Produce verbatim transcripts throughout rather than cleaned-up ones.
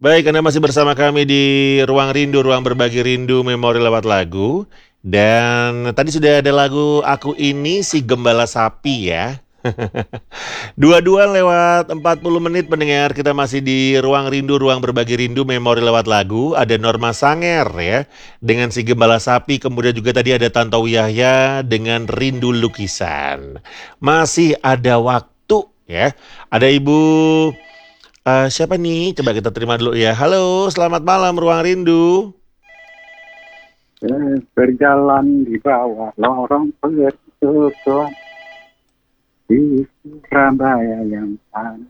Baik, Anda masih bersama kami di Ruang Rindu, Ruang Berbagi Rindu, Memori lewat lagu. Dan tadi sudah ada lagu Aku Ini Si Gembala Sapi ya. Dua-dua lewat empat puluh menit pendengar, kita masih di Ruang Rindu, Ruang Berbagi Rindu, Memori lewat lagu. Ada Norma Sanger ya, dengan Si Gembala Sapi. Kemudian juga tadi ada Tantowi Yahya dengan Rindu Lukisan. Masih ada waktu ya. Ada Ibu... Eh, siapa nih? Coba kita terima dulu ya. Halo, selamat malam Ruang Rindu. Eh, Berjalan di bawah lorong pertutuan di Surabaya yang panas.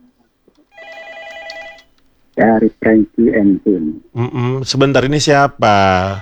Dari Frankie Engine. Mm-mm, sebentar, ini siapa?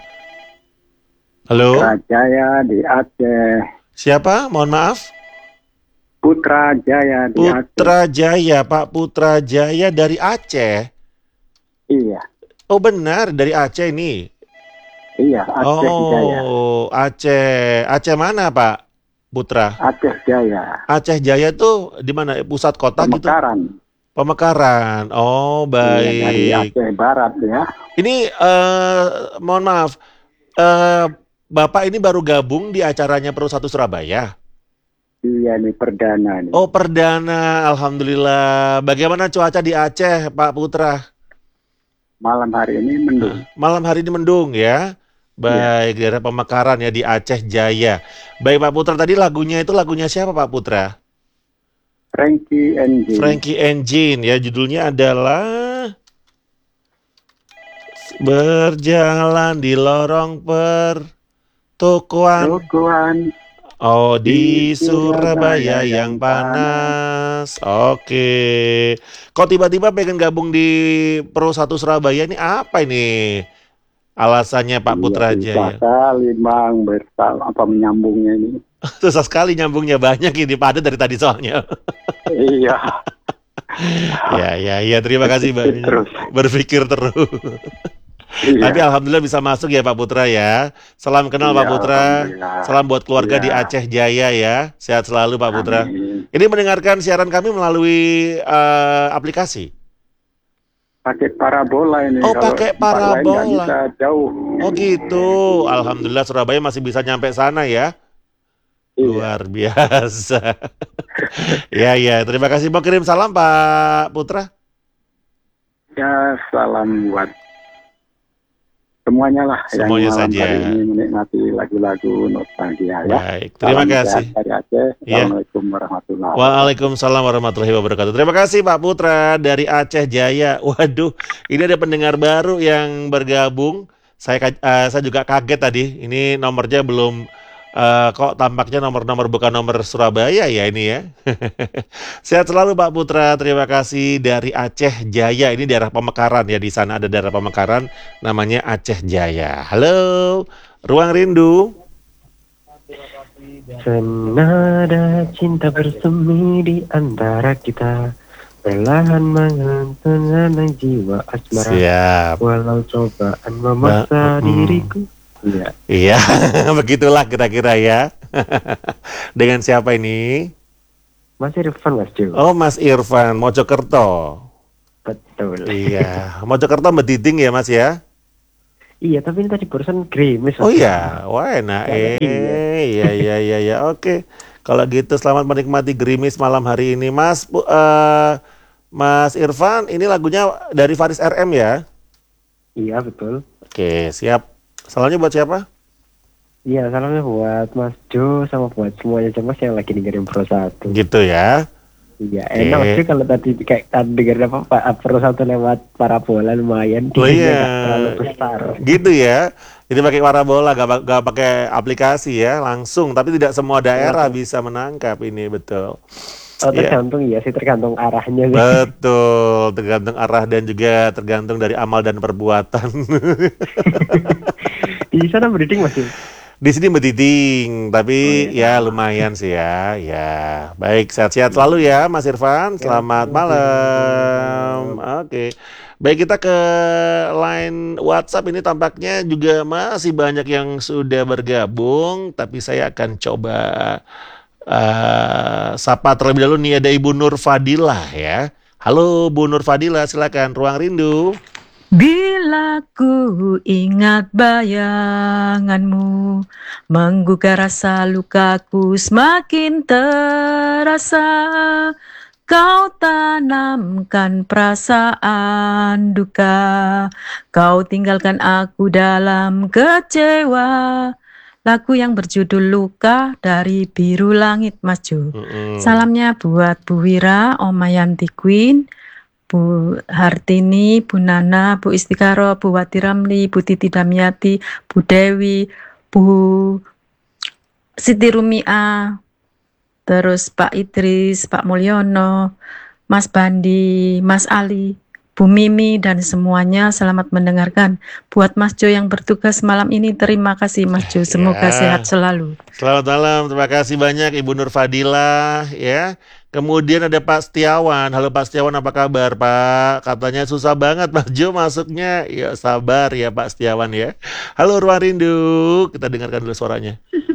Halo, Putra Jaya di Aceh. siapa? Mohon maaf. Putra Jaya di Aceh. Putra Jaya, Pak Putra Jaya dari Aceh. Iya, Oh benar, dari Aceh ini. iya Aceh Jaya. Oh, Aceh. Aceh mana Pak Putra? Aceh Jaya. Aceh Jaya tuh di mana? Pusat kota gitu? Pemekaran. Pemekaran. Oh, Iya, dari baik. Aceh Barat ya. Ini eh mohon maaf. Eh Bapak ini baru gabung di acaranya Pro satu Surabaya. Iya, ini perdana nih. Oh, perdana. Alhamdulillah. Bagaimana cuaca di Aceh, Pak Putra? Malam hari ini mendung. Malam hari ini mendung ya. Iya, Baik, daerah Pemekaran ya di Aceh Jaya. Baik Pak Putra, tadi lagunya itu lagunya siapa Pak Putra? Frankie Engine. Frankie Engine ya, judulnya adalah Berjalan di Lorong Pertukuan. Rogoan Oh, di di Surabaya Surabaya yang yang panas. panas. Oke. Kok tiba-tiba pengen gabung di Pro satu Surabaya ini apa ini? Alasannya Pak Iya, Putra susah Jaya. kali Bang bersal apa menyambungnya ini. Susah sekali nyambungnya, banyak ini padat dari tadi soalnya. Iya, Ya, ya, ya, terima kasih berpikir banyak. terus. Berpikir terus. Tapi Iya, alhamdulillah bisa masuk ya Pak Putra ya. Salam kenal Pak iya, Putra. alhamdulillah. Salam buat keluarga Iya, di Aceh Jaya ya. Sehat selalu Pak Putra. amin. Ini mendengarkan siaran kami melalui eh, aplikasi. Pakai parabola ini, Oh, kalau pakai tempat lain nggak parabola. bisa jauh. Oh gitu. Alhamdulillah Surabaya masih bisa nyampe sana ya. Iya, Luar biasa. Ya, ya. Terima kasih. Mau kirim salam Pak Putra. ya salam buat semuanya lah Semuanya yang malam saja. hari ini menikmati lagu-lagu nostalgia ya. Baik. Terima Salam kasih. sehat dari Aceh. Ya. Assalamualaikum warahmatullahi wabarakatuh. Waalaikumsalam warahmatullahi wabarakatuh. Terima kasih Pak Putra dari Aceh Jaya. Waduh, ini ada pendengar baru yang bergabung. Saya ka- eh, saya juga kaget tadi. Ini nomornya belum eh, kok tampaknya nomor-nomor bukan nomor Surabaya ya ini ya. Sehat selalu Pak Putra. Terima kasih dari Aceh Jaya. Ini daerah Pemekaran ya, di sana ada daerah Pemekaran namanya Aceh Jaya. Halo, Ruang Rindu. Senada cinta bersemi di antara kita, perlahan menghantarkan jiwa asmara. Siap. Walau cobaan memaksa Ba- mm. diriku. Iya, Iya, begitulah kira-kira ya. Dengan siapa ini? Mas Irfan Mas Jo. Oh, Mas Irfan, Mojokerto. Betul. Iya, Mojokerto Mediding ya Mas ya? Iya, tapi ini tadi barusan gerimis. Oh Mas. iya, wah enak. Kayak Eh, iya, iya, iya, iya. Oke, kalau gitu selamat menikmati gerimis malam hari ini, Mas. Bu- eh, Mas Irfan, ini lagunya dari Faris R M ya? Iya, betul. Oke, siap. Salahnya buat siapa? Iya, salamnya buat Mas Jo sama buat semuanya Mas yang lagi dengerin Pro satu. Gitu ya. Iya, Oke. enak sih kalau tadi kayak tadi dengerin apa Pak Pro satu lewat parabola lumayan. Oh Dia iya. nggak terlalu besar. Gitu ya. Jadi pakai parabola, gak, pa- gak pakai aplikasi ya, langsung. Tapi tidak semua daerah bisa menangkap ini, betul. Oh, Iya, tergantung ya sih, tergantung arahnya sih. betul. Tergantung arah dan juga tergantung dari amal dan perbuatan. Di sana breeding masih. Di sini Betiting, tapi Oh iya, ya sama. lumayan sih ya. Ya, baik, sehat-sehat selalu ya, Mas Irfan. Ya, Selamat terima kasih. malam. Oke, baik, kita ke line WhatsApp. Ini tampaknya juga masih banyak yang sudah bergabung, tapi saya akan coba eh sapa terlebih dahulu nih, ada Ibu Nur Fadilah ya. Halo Bu Nur Fadilah, silakan Ruang Rindu. Bila ku ingat bayanganmu, menggugah rasa lukaku semakin terasa. Kau tanamkan perasaan duka, kau tinggalkan aku dalam kecewa. Lagu yang berjudul Luka dari Biru Langit, Mas Jo. Mm-mm. Salamnya buat Bu Wira, Oma Yanti Queen, Bu Hartini, Bu Nana, Bu Istikaro, Bu Wati Ramli, Bu Titi Damiati, Bu Dewi, Bu Siti Rumia, terus Pak Idris, Pak Mulyono, Mas Bandi, Mas Ali, Bu Mimi, dan semuanya selamat mendengarkan. Buat Mas Jo yang bertugas malam ini, terima kasih Mas Jo, semoga Ya. sehat selalu. Selamat malam, terima kasih banyak Ibu Nur Fadilah ya. Kemudian ada Pak Setiawan. Halo Pak Setiawan, apa kabar Pak? Katanya susah banget Mas Jo masuknya. Ya sabar ya Pak Setiawan ya. Halo Ruang Rindu, kita dengarkan dulu suaranya.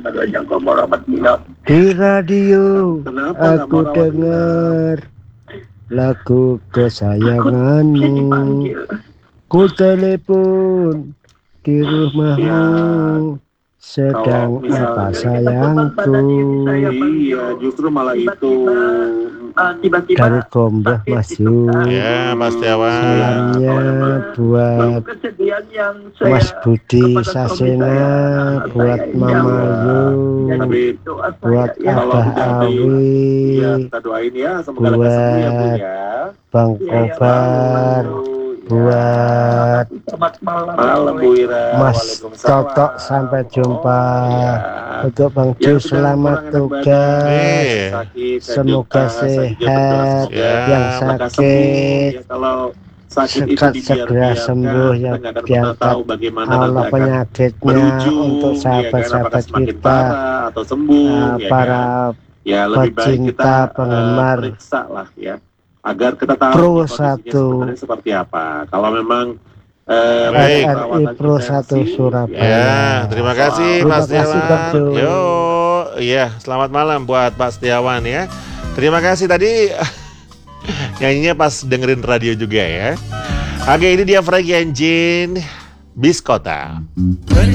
Di radio Kenapa aku nggak mau rawat dengar lagu kesayanganmu. Ku telepon di rumahmu, sedang Kalau misalnya apa sayangku? Iya, justru malah itu. Dari Gombah Mas Jo. Ya Pak Setiawan. Salamnya buat Mas Budi Sasena, buat Mama Yu, Tapi buat kalau Abah udah di- Awi, ya kita doain ya, semoga lekas sembuh ya Bu ya. Bang Kobar, buat Malam Bu Ira. Mas Waalaikumsalam. Totok, sampai jumpa. Ya. Untuk Bang Yang Jo, sedang selamat kurang enak tugas. Iya. Sakit, Semoga kejutan, sakit, sehat. Ya, Yang lekas sembuh. sakit Ya, kalau sakit itu sekat segera dibiarkan, sembuh, kita yang nggak akan pernah diangkat tahu bagaimana Allah nanti akan penyakitnya berujung, untuk ya kan, apakah sahabat-sahabat semakin kita, parah atau sembuh, uh, ya para kan? Ya lebih baik kita pecinta, eh, penggemar periksa lah ya, agar kita tahu Pro kondisinya satu. sebenarnya seperti apa. Kalau memang eh, Baik. R R I perawatan Pro satu intensi, Surabaya. Ya, terima kasih Terima Pak kasih, Bang Setiawan. Jo. Yo, iya, selamat malam buat Pak Setiawan ya. Terima kasih tadi nyanyinya pas dengerin radio juga ya. Oke, ini dia Frankie Engine Bis Kota.